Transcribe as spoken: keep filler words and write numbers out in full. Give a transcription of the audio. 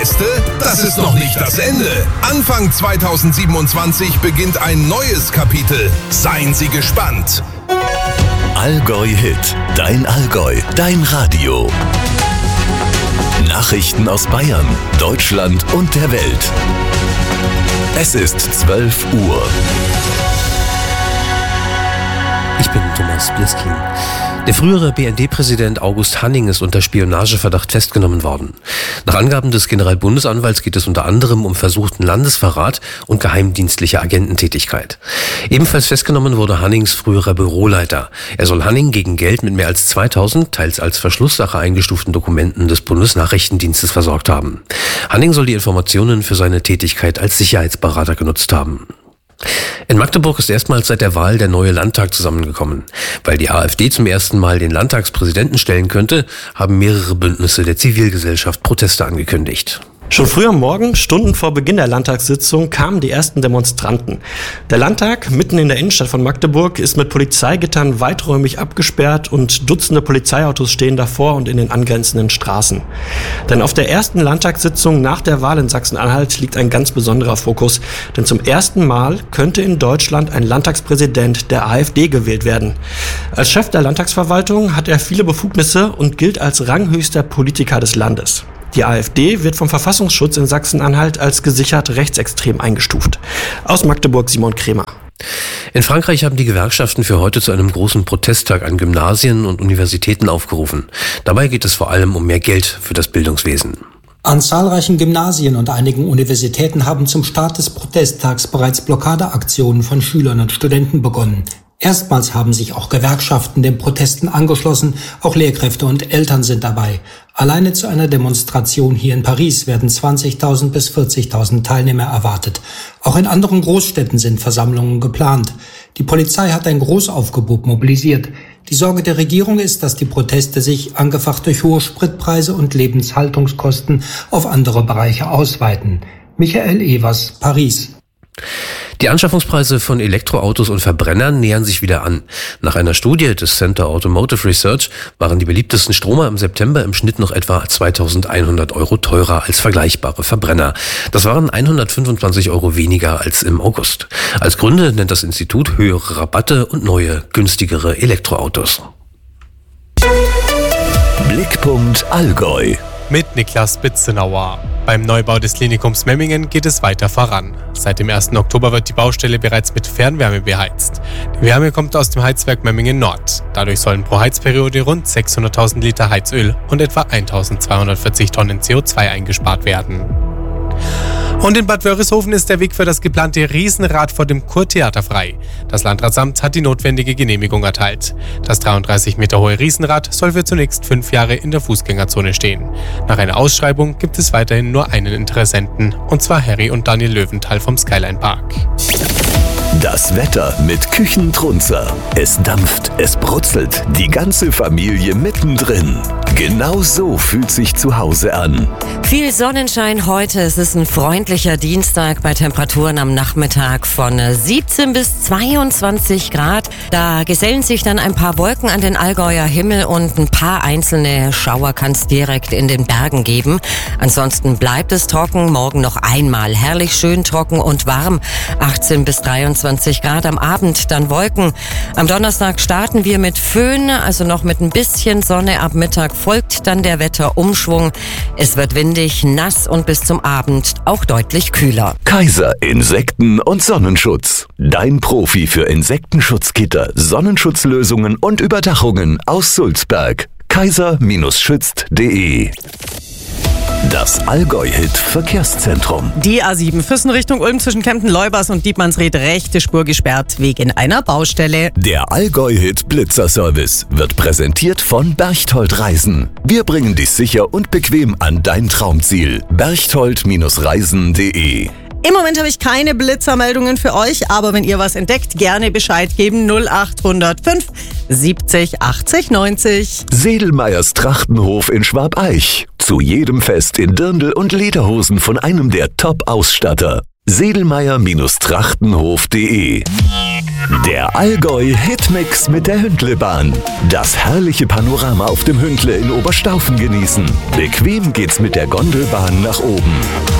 Beste? Das ist noch nicht das Ende. Anfang zweitausendsiebenundzwanzig beginnt ein neues Kapitel. Seien Sie gespannt. Allgäu Hit. Dein Allgäu. Dein Radio. Nachrichten aus Bayern, Deutschland und der Welt. Es ist zwölf Uhr. Ich bin Thomas Bliskin. Der frühere B N D-Präsident August Hanning ist unter Spionageverdacht festgenommen worden. Nach Angaben des Generalbundesanwalts geht es unter anderem um versuchten Landesverrat und geheimdienstliche Agententätigkeit. Ebenfalls festgenommen wurde Hannings früherer Büroleiter. Er soll Hanning gegen Geld mit mehr als zweitausend, teils als Verschlusssache eingestuften Dokumenten des Bundesnachrichtendienstes versorgt haben. Hanning soll die Informationen für seine Tätigkeit als Sicherheitsberater genutzt haben. In Magdeburg ist erstmals seit der Wahl der neue Landtag zusammengekommen. Weil die AfD zum ersten Mal den Landtagspräsidenten stellen könnte, haben mehrere Bündnisse der Zivilgesellschaft Proteste angekündigt. Schon früh am Morgen, Stunden vor Beginn der Landtagssitzung, kamen die ersten Demonstranten. Der Landtag, mitten in der Innenstadt von Magdeburg, ist mit Polizeigittern weiträumig abgesperrt und Dutzende Polizeiautos stehen davor und in den angrenzenden Straßen. Denn auf der ersten Landtagssitzung nach der Wahl in Sachsen-Anhalt liegt ein ganz besonderer Fokus. Denn zum ersten Mal könnte in Deutschland ein Landtagspräsident der AfD gewählt werden. Als Chef der Landtagsverwaltung hat er viele Befugnisse und gilt als ranghöchster Politiker des Landes. Die AfD wird vom Verfassungsschutz in Sachsen-Anhalt als gesichert rechtsextrem eingestuft. Aus Magdeburg Simon Kremer. In Frankreich haben die Gewerkschaften für heute zu einem großen Protesttag an Gymnasien und Universitäten aufgerufen. Dabei geht es vor allem um mehr Geld für das Bildungswesen. An zahlreichen Gymnasien und einigen Universitäten haben zum Start des Protesttags bereits Blockadeaktionen von Schülern und Studenten begonnen. Erstmals haben sich auch Gewerkschaften den Protesten angeschlossen, auch Lehrkräfte und Eltern sind dabei. Alleine zu einer Demonstration hier in Paris werden zwanzigtausend bis vierzigtausend Teilnehmer erwartet. Auch in anderen Großstädten sind Versammlungen geplant. Die Polizei hat ein Großaufgebot mobilisiert. Die Sorge der Regierung ist, dass die Proteste sich, angefacht durch hohe Spritpreise und Lebenshaltungskosten, auf andere Bereiche ausweiten. Michael Evers, Paris. Die Anschaffungspreise von Elektroautos und Verbrennern nähern sich wieder an. Nach einer Studie des Center Automotive Research waren die beliebtesten Stromer im September im Schnitt noch etwa zweitausendeinhundert Euro teurer als vergleichbare Verbrenner. Das waren hundertfünfundzwanzig Euro weniger als im August. Als Gründe nennt das Institut höhere Rabatte und neue, günstigere Elektroautos. Blickpunkt Allgäu. Mit Niklas Bitzenauer. Beim Neubau des Klinikums Memmingen geht es weiter voran. Seit dem ersten Oktober wird die Baustelle bereits mit Fernwärme beheizt. Die Wärme kommt aus dem Heizwerk Memmingen Nord. Dadurch sollen pro Heizperiode rund sechshunderttausend Liter Heizöl und etwa eintausendzweihundertvierzig Tonnen C O zwei eingespart werden. Und in Bad Wörishofen ist der Weg für das geplante Riesenrad vor dem Kurtheater frei. Das Landratsamt hat die notwendige Genehmigung erteilt. Das dreiunddreißig Meter hohe Riesenrad soll für zunächst fünf Jahre in der Fußgängerzone stehen. Nach einer Ausschreibung gibt es weiterhin nur einen Interessenten, und zwar Harry und Daniel Löwenthal vom Skyline Park. Das Wetter mit Küchentrunzer. Es dampft, es brutzelt, die ganze Familie mittendrin. Genau so fühlt sich zu Hause an. Viel Sonnenschein heute. Es ist ein freundlicher Dienstag bei Temperaturen am Nachmittag von siebzehn bis zweiundzwanzig Grad. Da gesellen sich dann ein paar Wolken an den Allgäuer Himmel und ein paar einzelne Schauer kann es direkt in den Bergen geben. Ansonsten bleibt es trocken. Morgen noch einmal herrlich schön trocken und warm. achtzehn bis dreiundzwanzig Grad am Abend, dann Wolken. Am Donnerstag starten wir mit Föhn, also noch mit ein bisschen Sonne. Ab Mittag folgt dann der Wetterumschwung. Es wird windig, nass und bis zum Abend auch deutlich kühler. Kaiser Insekten- und Sonnenschutz. Dein Profi für Insektenschutzgitter, Sonnenschutzlösungen und Überdachungen aus Sulzberg. kaiser schützt punkt de. Das Allgäu-Hit-Verkehrszentrum. Die A sieben Füssen Richtung Ulm zwischen Kempten-Leubers und Dietmannsried, rechte Spur gesperrt wegen einer Baustelle. Der Allgäu-Hit-Blitzerservice wird präsentiert von Berchtold Reisen. Wir bringen dich sicher und bequem an dein Traumziel. berchtold Reisen punkt de. Im Moment habe ich keine Blitzermeldungen für euch, aber wenn ihr was entdeckt, gerne Bescheid geben. null acht null fünf siebzig achtzig neunzig. Sedelmeyers Trachtenhof in Schwabeich. Zu jedem Fest in Dirndl und Lederhosen von einem der Top-Ausstatter. sedelmeyer Trachtenhof punkt de. Der Allgäu-Hitmix mit der Hündlebahn. Das herrliche Panorama auf dem Hündle in Oberstaufen genießen. Bequem geht's mit der Gondelbahn nach oben.